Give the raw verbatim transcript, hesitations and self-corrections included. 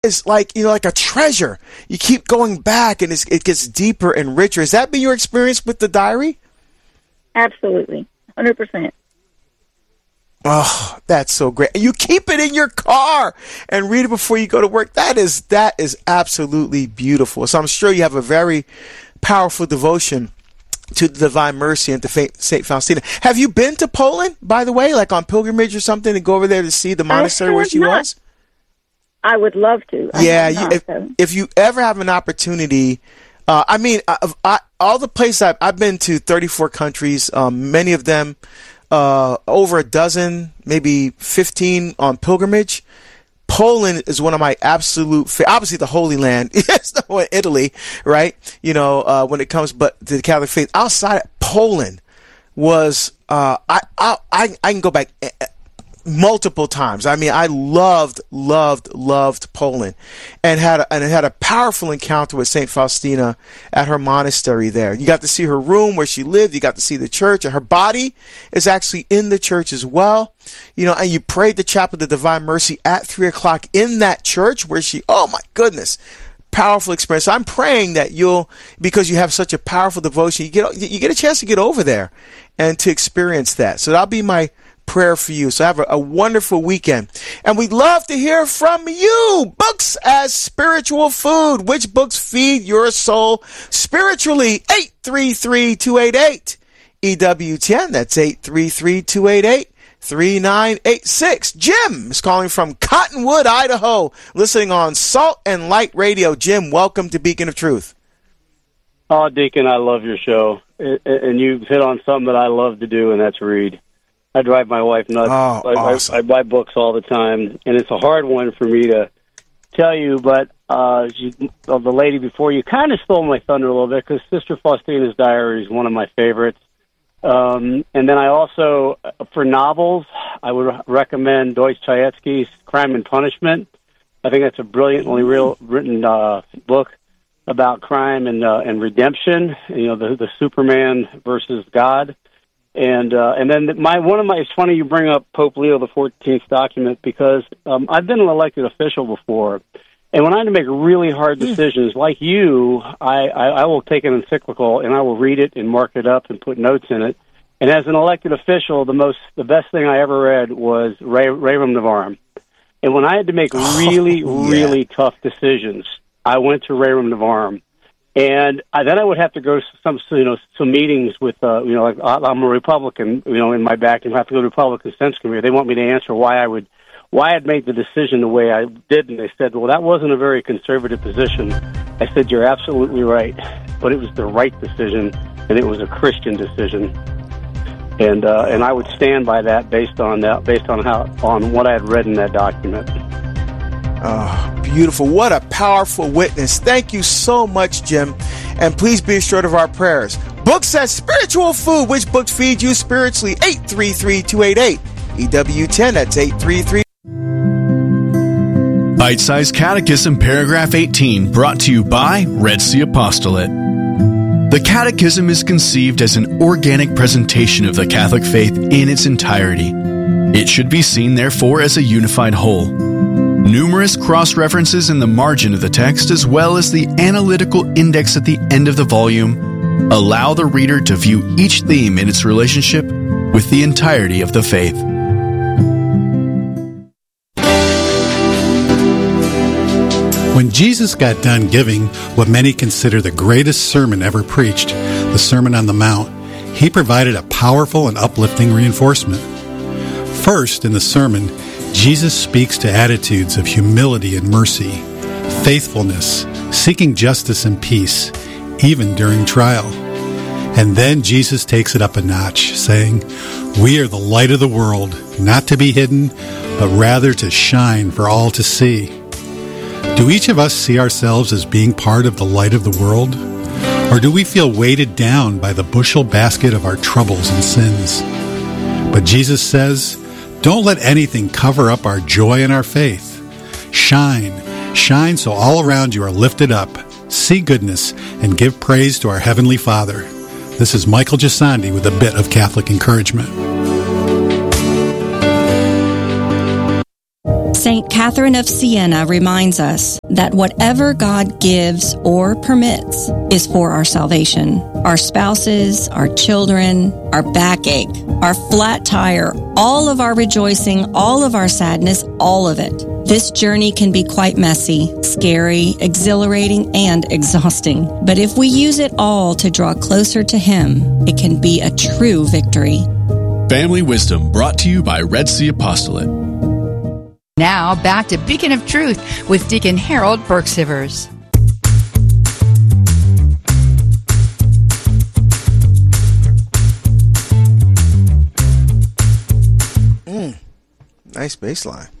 is like, you know, like a treasure. You keep going back and it's, it gets deeper and richer. Has that been your experience with the diary? Absolutely. one hundred percent. Oh, that's so great. You keep it in your car and read it before you go to work. That is, that is absolutely beautiful. So I'm sure you have a very powerful devotion to the Divine Mercy and to Saint Faustina. Have you been to Poland, by the way, like on pilgrimage or something, and go over there to see the monastery where she not. was? I would love to. I yeah, you, not, if, so. if you ever have an opportunity, uh, I mean, I, I, all the places I've, I've been to, thirty-four countries, um, many of them, uh, over a dozen, maybe fifteen on pilgrimage. Poland is one of my absolute, fa- obviously the Holy Land, yes, no, Italy, right? You know, uh, when it comes, but to the Catholic faith, outside of Poland was, uh, I, I, I, I can go back multiple times. I mean, I loved, loved, loved Poland, and had a, and had a powerful encounter with Saint Faustina at her monastery there. You got to see her room where she lived. You got to see the church, and her body is actually in the church as well. You know, and you prayed the Chapel of the Divine Mercy at three o'clock in that church where she, oh my goodness, powerful experience. So I'm praying that you'll, because you have such a powerful devotion, you get, you get a chance to get over there and to experience that. So that'll be my prayer for you. So have a, a wonderful weekend. And we'd love to hear from you. Books as spiritual food. Which books feed your soul spiritually? eight three three, two eight eight, E W ten. That's eight three three, two eight eight, three nine eight six. Jim is calling from Cottonwood, Idaho, listening on Salt and Light Radio. Jim, welcome to Beacon of Truth. Oh, Deacon, I love your show. And you've hit on something that I love to do, and that's read. I drive my wife nuts. Oh, I, awesome. I, I buy books all the time, and it's a hard one for me to tell you, but uh, she, uh, the lady before you kind of stole my thunder a little bit, because Sister Faustina's Diary is one of my favorites. Um, and then I also, for novels, I would recommend Dostoevsky's Crime and Punishment. I think that's a brilliantly real, written uh, book about crime and uh, and redemption. You know, the the Superman versus God. And uh, and then my one of my, it's funny you bring up Pope Leo the fourteenth document, because um, I've been an elected official before, and when I had to make really hard decisions, like you, I, I, I will take an encyclical and I will read it and mark it up and put notes in it. And as an elected official, the most the best thing I ever read was Ray, Rerum Novarum. And when I had to make really oh, yeah. really tough decisions, I went to Rerum Novarum. And I, then I would have to go to some, you know, some meetings with, uh, you know, like I'm a Republican, you know, in my back, and I have to go to the Republican Sense Committee. They want me to answer why I would, why I'd made the decision the way I did, and they said, well, that wasn't a very conservative position. I said, you're absolutely right, but it was the right decision, and it was a Christian decision, and uh, and I would stand by that based on that, based on how on what I had read in that document. Oh, beautiful. What a powerful witness. Thank you so much, Jim. And please be assured of our prayers. Books as spiritual food. Which books feed you spiritually? eight three three, two eight eight, E W ten. That's eight three three. Bite-Sized Catechism, Paragraph eighteen, brought to you by Red Sea Apostolate. The Catechism is conceived as an organic presentation of the Catholic faith in its entirety. It should be seen, therefore, as a unified whole. Numerous cross-references in the margin of the text, as well as the analytical index at the end of the volume, allow the reader to view each theme in its relationship with the entirety of the faith. When Jesus got done giving what many consider the greatest sermon ever preached, the Sermon on the Mount, he provided a powerful and uplifting reinforcement. First, in the sermon, Jesus speaks to attitudes of humility and mercy, faithfulness, seeking justice and peace, even during trial. And then Jesus takes it up a notch, saying, "We are the light of the world, not to be hidden, but rather to shine for all to see." Do each of us see ourselves as being part of the light of the world? Or do we feel weighted down by the bushel basket of our troubles and sins? But Jesus says, don't let anything cover up our joy and our faith. Shine, shine so all around you are lifted up. See goodness and give praise to our Heavenly Father. This is Michael Gisandi with a bit of Catholic encouragement. Saint Catherine of Siena reminds us that whatever God gives or permits is for our salvation. Our spouses, our children, our backache, our flat tire, all of our rejoicing, all of our sadness, all of it. This journey can be quite messy, scary, exhilarating, and exhausting. But if we use it all to draw closer to Him, it can be a true victory. Family Wisdom, brought to you by Red Sea Apostolate. Now, back to Beacon of Truth with Deacon Harold Burksivers. Mm, nice bass line.